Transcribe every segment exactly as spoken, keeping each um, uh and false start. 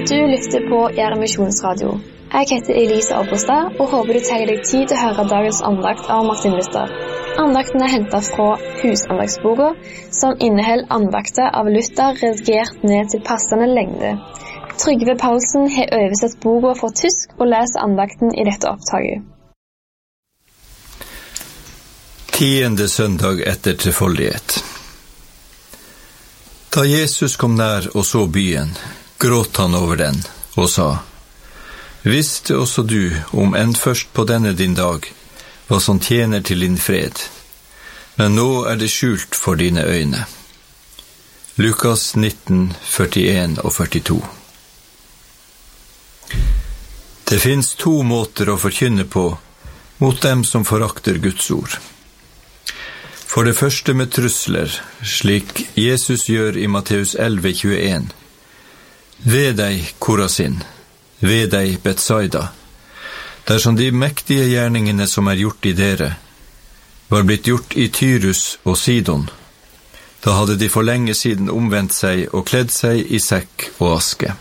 Du lytter på Gjerde Misjonsradio. Jeg heter Elise Oppestad, og håper du tar deg tid til å høre dagens andakt av Martin Luther. Andakten er hentet fra Husandagsboka, som inneholder andakter av Luther redigert ned til passende lengde. Trygve Paulsen har oversett boka fra tysk og leser andakten i dette opptaket. Tiende søndag etter trefoldighet. Da Jesus kom nær og så byen, gråt han over den og sa: «Visste også du, om enn først på denne din dag, hva som tjener til din fred, men nå er det skjult for dine øyne.» Lukas nitten, førtien og førtito. Det finnes to måter å forkynne på mot dem som forakter Guds ord. For det første med trusler, slik Jesus gjør i Matteus elleve, tjueen. «Ved deg, Korasin, ved deg, Betsaida, dersom de mektige gjerningene som er gjort i dere, var blitt gjort i Tyrus og Sidon, da hadde de for lenge siden omvendt seg og kledd seg i sekk og aske.»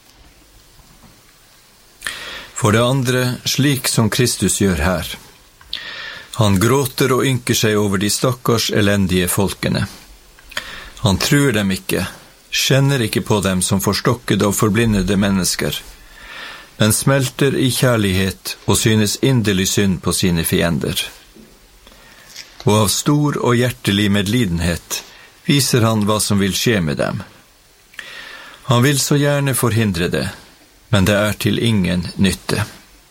For det andre, slik som Kristus gjør her. Han gråter og ynker seg over de stakkars elendige folkene. Han truer dem ikke, kjenner ikke på dem som forstokkede og forblindede mennesker, men smelter i kjærlighet og synes inderlig synd på sine fiender. Og av stor og hjertelig medlidenhet viser han hva som vil skje med dem. Han vil så gjerne forhindre det, men det er til ingen nytte.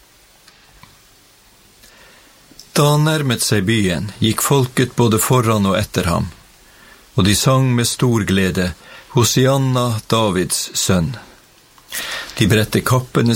Da han nærmet seg byen, gikk folket både foran og etter ham, og de sang med stor glede, Hosianna, Davids sønn. De bredte kappene